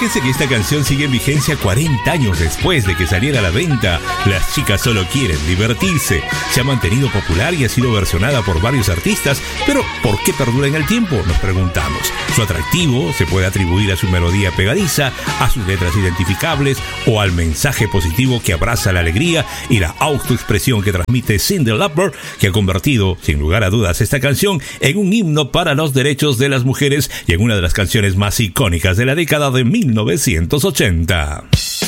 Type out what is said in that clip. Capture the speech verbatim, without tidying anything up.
Fíjense que esta canción sigue en vigencia cuarenta años después de que saliera a la venta. Las chicas solo quieren divertirse. Se ha mantenido popular y ha sido versionada por varios artistas, pero ¿por qué perdura en el tiempo? Nos preguntamos. Su atractivo se puede atribuir a su melodía pegadiza, a sus letras identificables o al mensaje positivo que abraza la alegría y la autoexpresión que transmite Cyndi Lauper, que ha convertido, sin lugar a dudas, esta canción en un himno para los derechos de las mujeres y en una de las canciones más icónicas de la década de mil novecientos ochenta.